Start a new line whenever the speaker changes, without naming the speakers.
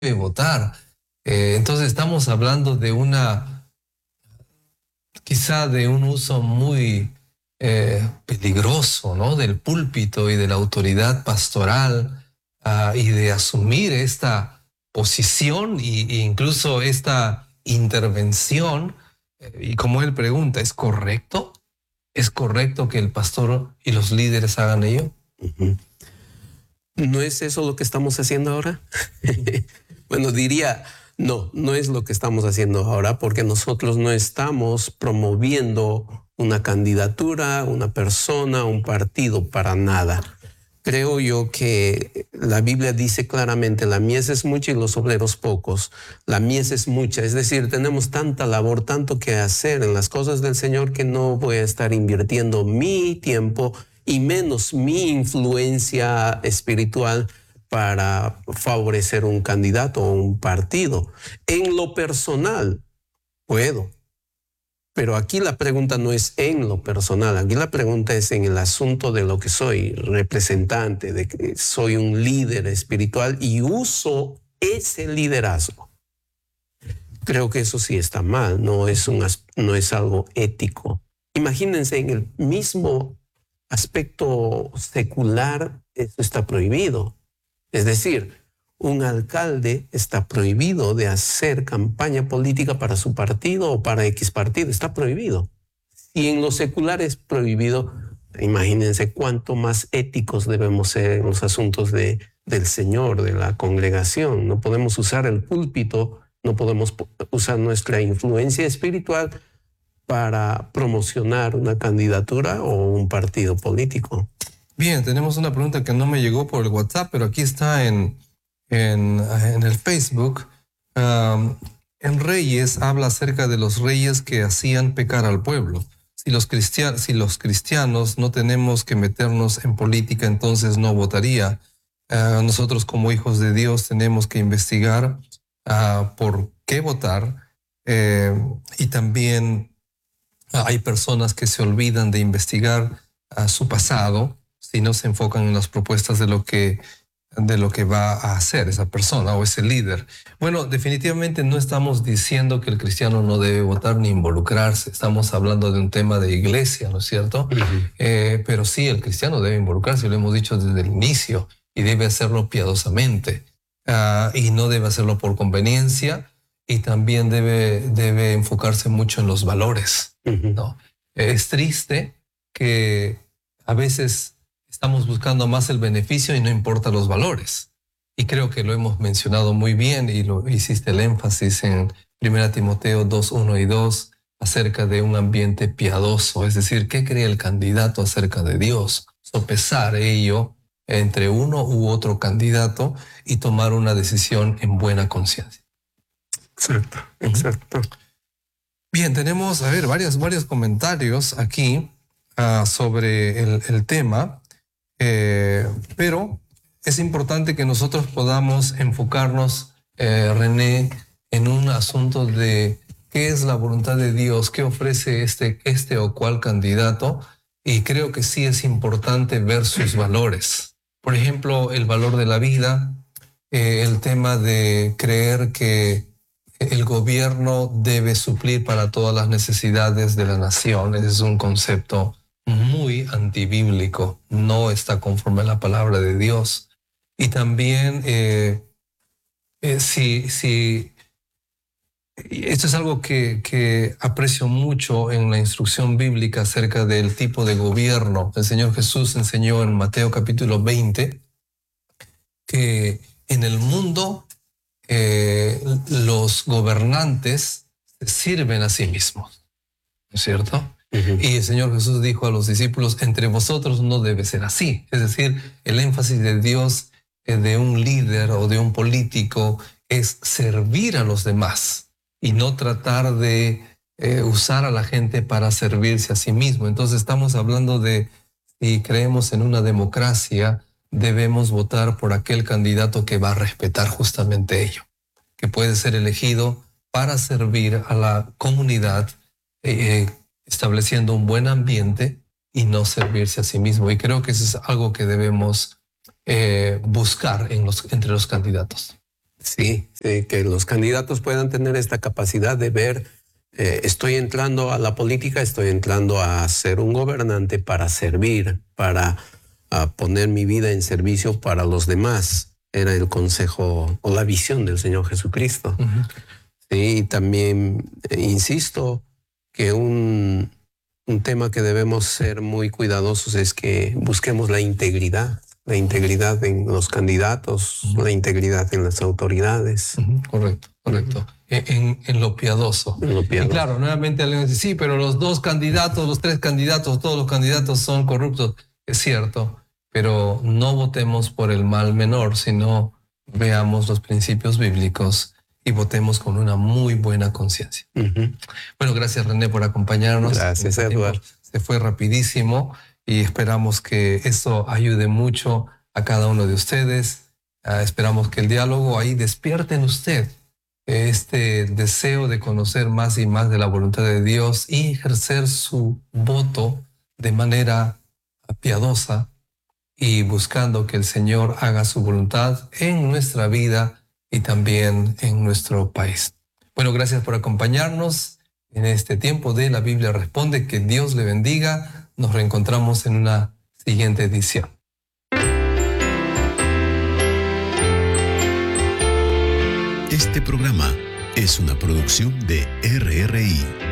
debe votar. Entonces estamos hablando de quizá de un uso muy peligroso, ¿no? Del púlpito y de la autoridad pastoral, y de asumir esta posición e incluso esta intervención. Y como él pregunta, ¿es correcto? ¿Es correcto que el pastor y los líderes hagan ello?
¿No es eso lo que estamos haciendo ahora? Bueno, diría, no es lo que estamos haciendo ahora, porque nosotros no estamos promoviendo una candidatura, una persona, un partido, para nada. Creo yo que la Biblia dice claramente, la mies es mucha y los obreros pocos. La mies es mucha, es decir, tenemos tanta labor, tanto que hacer en las cosas del Señor, que no voy a estar invirtiendo mi tiempo y menos mi influencia espiritual para favorecer un candidato o un partido. En lo personal, puedo. Pero aquí la pregunta no es en lo personal, aquí la pregunta es en el asunto de lo que soy, representante, de que soy un líder espiritual y uso ese liderazgo. Creo que eso sí está mal, no es algo ético. Imagínense, en el mismo aspecto secular, eso está prohibido. Es decir, un alcalde está prohibido de hacer campaña política para su partido o para X partido. Está prohibido. Y en lo secular es prohibido. Imagínense cuánto más éticos debemos ser en los asuntos del Señor, de la congregación. No podemos usar el púlpito, no podemos usar nuestra influencia espiritual para promocionar una candidatura o un partido político.
Bien, tenemos una pregunta que no me llegó por el WhatsApp, pero aquí está en el Facebook. En Reyes habla acerca de los reyes que hacían pecar al pueblo. Si los cristianos no tenemos que meternos en política, entonces no votaría. Nosotros como hijos de Dios tenemos que investigar por qué votar, y también hay personas que se olvidan de investigar su pasado si no se enfocan en las propuestas de lo que va a hacer esa persona o ese líder. Bueno, definitivamente no estamos diciendo que el cristiano no debe votar ni involucrarse. Estamos hablando de un tema de iglesia, ¿no es cierto? Pero sí, el cristiano debe involucrarse, lo hemos dicho desde el inicio, y debe hacerlo piadosamente. Y no debe hacerlo por conveniencia, y también debe enfocarse mucho en los valores, ¿no? Es triste que a veces estamos buscando más el beneficio y no importa los valores. Y creo que lo hemos mencionado muy bien, y lo hiciste el énfasis en 1 Timoteo 2, 1 y 2, acerca de un ambiente piadoso. Es decir, ¿qué cree el candidato acerca de Dios? Sopesar ello entre uno u otro candidato y tomar una decisión en buena conciencia.
Exacto.
Bien, tenemos, varios comentarios aquí sobre el tema. Pero es importante que nosotros podamos enfocarnos, René, en un asunto de qué es la voluntad de Dios, qué ofrece este o cual candidato, y creo que sí es importante ver sus valores. Por ejemplo, el valor de la vida, el tema de creer que el gobierno debe suplir para todas las necesidades de la nación. Ese es un concepto muy antibíblico, no está conforme a la palabra de Dios. Y también esto es algo que aprecio mucho en la instrucción bíblica acerca del tipo de gobierno. El Señor Jesús enseñó en Mateo capítulo 20 que en el mundo los gobernantes se sirven a sí mismos, ¿no es cierto? Y el Señor Jesús dijo a los discípulos, entre vosotros no debe ser así. Es decir, el énfasis de Dios, de un líder o de un político, es servir a los demás y no tratar de usar a la gente para servirse a sí mismo. Entonces estamos hablando de, si creemos en una democracia, debemos votar por aquel candidato que va a respetar justamente ello, que puede ser elegido para servir a la comunidad, estableciendo un buen ambiente y no servirse a sí mismo. Y creo que eso es algo que debemos buscar entre los candidatos.
Sí, que los candidatos puedan tener esta capacidad de ver, estoy entrando a la política, estoy entrando a ser un gobernante para servir, para poner mi vida en servicio para los demás. Era el consejo o la visión del Señor Jesucristo.
Ujú.
Sí, y también insisto que un tema que debemos ser muy cuidadosos es que busquemos la integridad en los candidatos,
Ujú.
la integridad en las autoridades.
Ujú. Correcto, correcto. En lo piadoso.
En lo piadoso.
Y claro, nuevamente alguien dice, sí, pero los 2 candidatos, los 3 candidatos, todos los candidatos son corruptos. Es cierto, pero no votemos por el mal menor, sino veamos los principios bíblicos y votemos con una muy buena conciencia.
Ujú.
Bueno, gracias René por acompañarnos.
Gracias,
El tiempo
Edward.
se fue rapidísimo y esperamos que esto ayude mucho a cada uno de ustedes. Esperamos que el diálogo ahí despierte en usted este deseo de conocer más y más de la voluntad de Dios y ejercer su voto de manera piadosa y buscando que el Señor haga su voluntad en nuestra vida y también en nuestro país. Bueno, gracias por acompañarnos en este tiempo de La Biblia Responde. Que Dios le bendiga. Nos reencontramos en una siguiente edición.
Este programa es una producción de RRI.